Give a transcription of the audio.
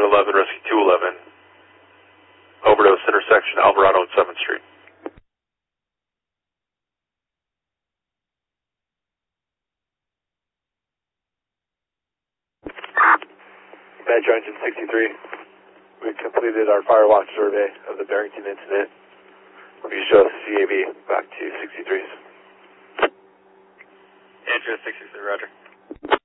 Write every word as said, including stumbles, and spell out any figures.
eleven, Rescue two eleven. Overdose intersection, Alvarado and seventh Street. Metro Engine sixty-three. We completed our firewatch survey of the Barrington incident. We show C A V back to sixty-threes. Andrea sixty-three, roger.